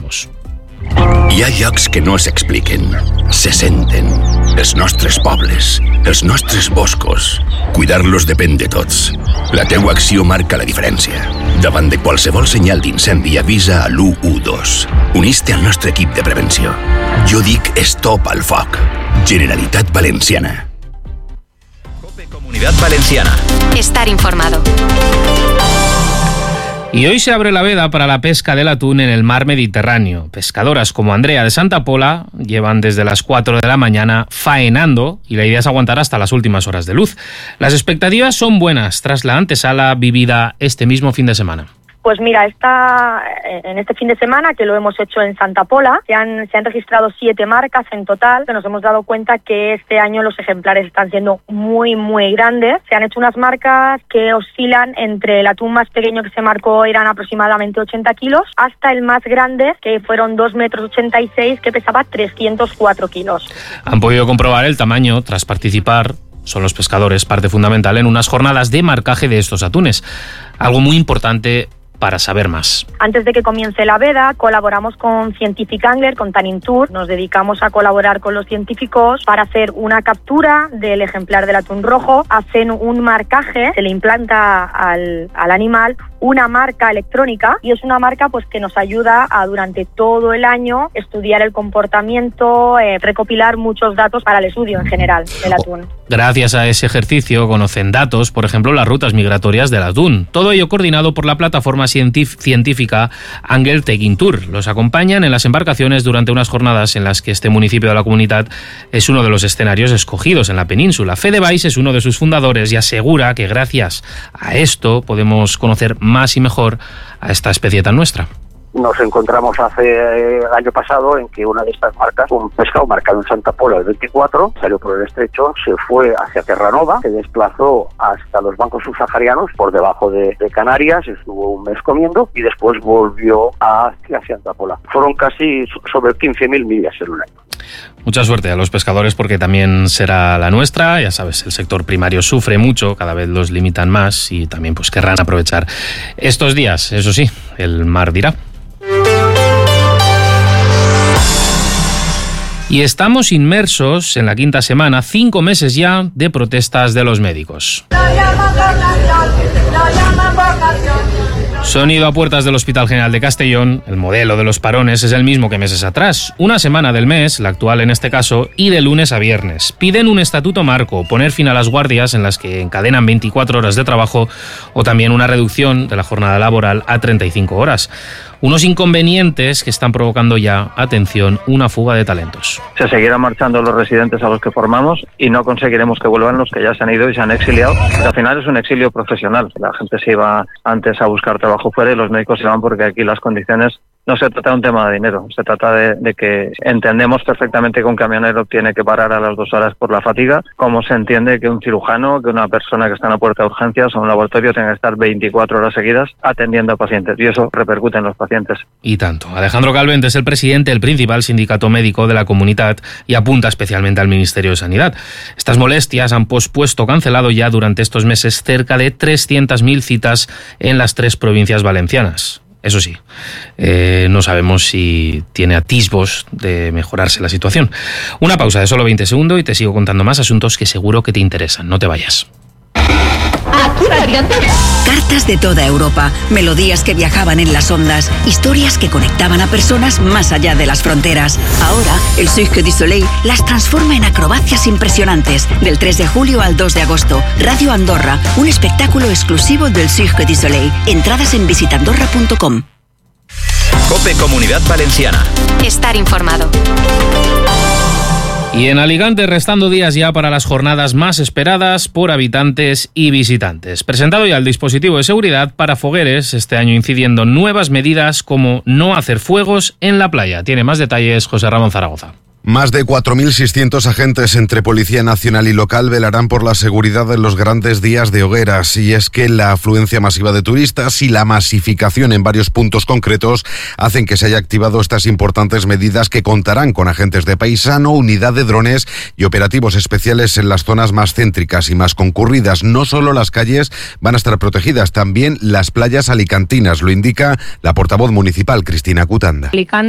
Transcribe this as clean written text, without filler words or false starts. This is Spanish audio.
sabemos. Hi ha llocs que no s'expliquen, se senten. Els nostres pobles, els nostres boscos. Cuidar-los depèn de tots. La teua acció marca la diferència. Davant de qualsevol senyal d'incendi, avisa a l'112. Unís-te al nostre equip de prevenció. Jo dic stop al foc. Generalitat Valenciana. COPE Comunidad Valenciana. Estar informado. Y hoy se abre la veda para la pesca del atún en el mar Mediterráneo. Pescadoras como Andrea de Santa Pola llevan desde las 4 de la mañana faenando y la idea es aguantar hasta las últimas horas de luz. Las expectativas son buenas tras la antesala vivida este mismo fin de semana. Pues mira, en este fin de semana, que lo hemos hecho en Santa Pola, se han registrado 7 marcas en total, que nos hemos dado cuenta que este año los ejemplares están siendo muy, muy grandes. Se han hecho unas marcas que oscilan entre el atún más pequeño que se marcó, eran aproximadamente 80 kilos, hasta el más grande, que fueron 2,86 metros, que pesaba 304 kilos. Han podido comprobar el tamaño tras participar. Son los pescadores parte fundamental en unas jornadas de marcaje de estos atunes. Algo muy importante para saber más. Antes de que comience la veda, colaboramos con Scientific Angler, con Tanning Tour. Nos dedicamos a colaborar con los científicos para hacer una captura del ejemplar del atún rojo. Hacen un marcaje, se le implanta al animal una marca electrónica y es una marca pues que nos ayuda a durante todo el año estudiar el comportamiento, recopilar muchos datos para el estudio en general del atún. Gracias a ese ejercicio conocen datos, por ejemplo, las rutas migratorias del atún. Todo ello coordinado por la plataforma científica Angler Taking Tour. Los acompañan en las embarcaciones durante unas jornadas en las que este municipio de la comunidad es uno de los escenarios escogidos en la península. Fede Valls es uno de sus fundadores y asegura que gracias a esto podemos conocer más y mejor a esta especie tan nuestra. Nos encontramos el año pasado en que una de estas marcas, un pescado marcado en Santa Pola el 24, salió por el estrecho, se fue hacia Terranova, se desplazó hasta los bancos subsaharianos por debajo de Canarias, estuvo un mes comiendo y después volvió hacia Santa Pola. Fueron casi sobre 15.000 millas en un año. Mucha suerte a los pescadores porque también será la nuestra. Ya sabes, el sector primario sufre mucho, cada vez los limitan más y también pues querrán aprovechar estos días. Eso sí, el mar dirá. Y estamos inmersos en la quinta semana, 5 meses ya, de protestas de los médicos. Sonido a puertas del Hospital General de Castellón. El modelo de los parones es el mismo que meses atrás. Una semana del mes, la actual en este caso, y de lunes a viernes. Piden un estatuto marco, poner fin a las guardias en las que encadenan 24 horas de trabajo o también una reducción de la jornada laboral a 35 horas. Unos inconvenientes que están provocando ya, atención, una fuga de talentos. Se seguirán marchando los residentes a los que formamos y no conseguiremos que vuelvan los que ya se han ido y se han exiliado. Porque al final es un exilio profesional. La gente se iba antes a buscar trabajo fuera y los médicos se van porque aquí las condiciones... No se trata de un tema de dinero, se trata de que entendemos perfectamente que un camionero tiene que parar a las 2 horas por la fatiga, como se entiende que un cirujano, que una persona que está en la puerta de urgencias o un laboratorio tenga que estar 24 horas seguidas atendiendo a pacientes y eso repercute en los pacientes. Y tanto. Alejandro Calvente es el presidente del principal sindicato médico de la comunidad y apunta especialmente al Ministerio de Sanidad. Estas molestias han pospuesto o cancelado ya durante estos meses cerca de 300.000 citas en las 3 provincias valencianas. Eso sí, no sabemos si tiene atisbos de mejorarse la situación. Una pausa de solo 20 segundos y te sigo contando más asuntos que seguro que te interesan. No te vayas. Cartas de toda Europa, melodías que viajaban en las ondas, historias que conectaban a personas más allá de las fronteras. Ahora, el Cirque du Soleil las transforma en acrobacias impresionantes. Del 3 de julio al 2 de agosto, Radio Andorra, un espectáculo exclusivo del Cirque du Soleil. Entradas en visitandorra.com. COPE Comunidad Valenciana. Estar informado. Y en Alicante, restando días ya para las jornadas más esperadas por habitantes y visitantes. Presentado ya el dispositivo de seguridad para fogueres, este año incidiendo nuevas medidas como no hacer fuegos en la playa. Tiene más detalles José Ramón Zaragoza. Más de 4.600 agentes entre Policía Nacional y local velarán por la seguridad en los grandes días de hogueras. Y es que la afluencia masiva de turistas y la masificación en varios puntos concretos hacen que se haya activado estas importantes medidas que contarán con agentes de paisano, unidad de drones y operativos especiales en las zonas más céntricas y más concurridas. No solo las calles van a estar protegidas, también las playas alicantinas, lo indica la portavoz municipal, Cristina Cutanda.